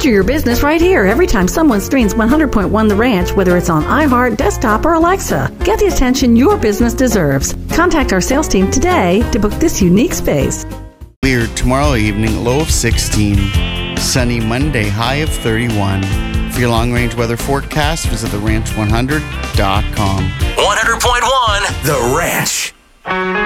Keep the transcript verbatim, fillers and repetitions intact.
Feature your business right here every time someone streams one hundred point one The Ranch, whether it's on iHeart, desktop, or Alexa. Get the attention your business deserves. Contact our sales team today to book this unique space. Weird tomorrow evening, low of sixteen. Sunny Monday, high of thirty-one. For your long-range weather forecast, visit the ranch one hundred dot com. one hundred point one The Ranch.